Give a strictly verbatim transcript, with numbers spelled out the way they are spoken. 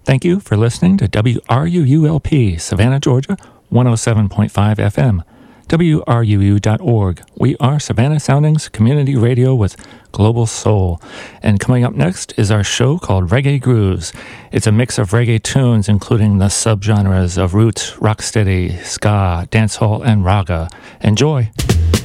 Thank you for listening to W R U U L P, Savannah, Georgia, one oh seven point five F M. W R U U dot org. We are Savannah Soundings Community Radio with Global Soul. And coming up next is our show called Reggae Grooves. It's a mix of reggae tunes, including the subgenres of roots, rocksteady, ska, dancehall, and raga. Enjoy!